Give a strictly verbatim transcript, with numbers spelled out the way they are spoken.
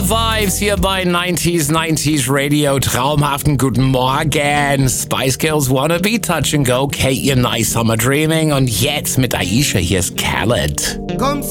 Summer Vibes hier bei neunzig neunzig Radio. Traumhaften guten Morgen. Spice Girls Wannabe, Touch and Go, Kate, Your Nice Summer Dreaming. Und jetzt mit Aisha, hier ist Khaled. Komm